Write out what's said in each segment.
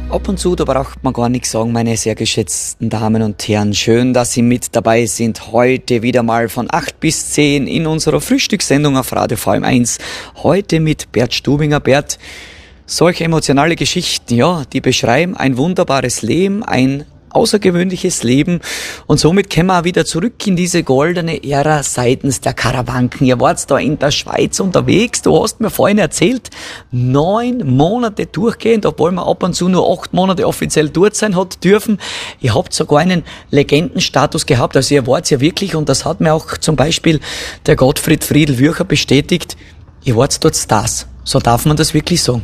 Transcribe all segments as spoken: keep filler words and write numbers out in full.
Ab und zu, da braucht man gar nichts sagen, meine sehr geschätzten Damen und Herren. Schön, dass Sie mit dabei sind. Heute wieder mal von acht bis zehn in unserer Frühstückssendung auf Radio V M eins. Heute mit Bert Stubinger. Bert, solche emotionale Geschichten, ja, die beschreiben ein wunderbares Leben, ein außergewöhnliches Leben, und somit kommen wir auch wieder zurück in diese goldene Ära seitens der Karawanken. Ihr wart da in der Schweiz unterwegs, du hast mir vorhin erzählt, neun Monate durchgehend, obwohl man ab und zu nur acht Monate offiziell dort sein hat dürfen. Ihr habt sogar einen Legendenstatus gehabt, also ihr wart ja wirklich, und das hat mir auch zum Beispiel der Gottfried Friedl-Würcher bestätigt, ihr wart dort Stars. So darf man das wirklich sagen.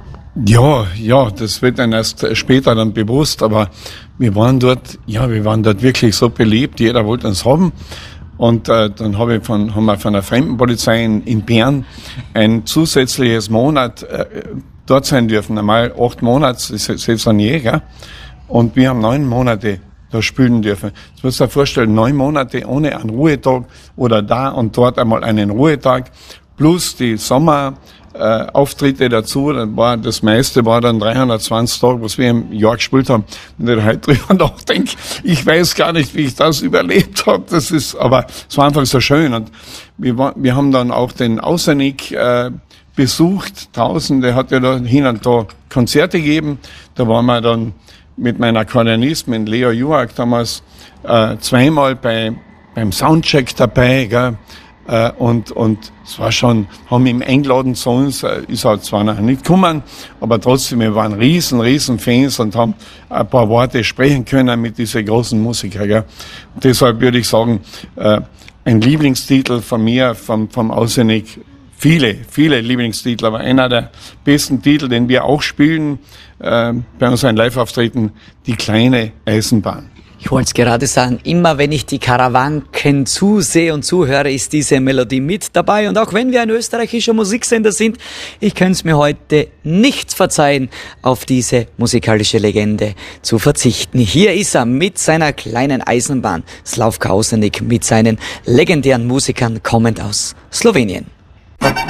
Ja, ja, das wird dann erst später dann bewusst, aber wir waren dort, ja, wir waren dort wirklich so beliebt, jeder wollte uns haben. Und äh, dann habe ich von, haben wir von der Fremdenpolizei in, in Bern ein zusätzliches Monat äh, dort sein dürfen. Einmal acht Monate, das ist jetzt ein Jäger. Und wir haben neun Monate da spielen dürfen. Das musst du dir vorstellen, neun Monate ohne einen Ruhetag oder da und dort einmal einen Ruhetag, plus die Sommer, Äh, Auftritte dazu, dann war das meiste war dann dreihundertzwanzig Tage, was wir im Jahr gespielt haben. Und ich halt drüber nachdenke, ich weiß gar nicht, wie ich das überlebt habe. Das ist, aber es war einfach so schön. Und wir, war, wir haben dann auch den Außernick äh, besucht draußen. Der hat ja da hin und da Konzerte gegeben. Da waren wir dann mit meiner Akkordeonistin, mit Leo Juak damals äh, zweimal bei beim Soundcheck dabei, gell? Äh, und und es war schon, haben ihn eingeladen zu uns, äh, ist halt zwar noch nicht gekommen, aber trotzdem, wir waren riesen, riesen Fans und haben ein paar Worte sprechen können mit diesen großen Musikern. Gell? Und deshalb würde ich sagen, äh, ein Lieblingstitel von mir, vom, vom Außernick, viele, viele Lieblingstitel, aber einer der besten Titel, den wir auch spielen äh, bei unseren Live-Auftritten, die kleine Eisenbahn. Ich wollte es gerade sagen, immer wenn ich die Karawanken zusehe und zuhöre, ist diese Melodie mit dabei. Und auch wenn wir ein österreichischer Musiksender sind, ich könnte es mir heute nicht verzeihen, auf diese musikalische Legende zu verzichten. Hier ist er mit seiner kleinen Eisenbahn, Slavko Außernick, mit seinen legendären Musikern kommend aus Slowenien.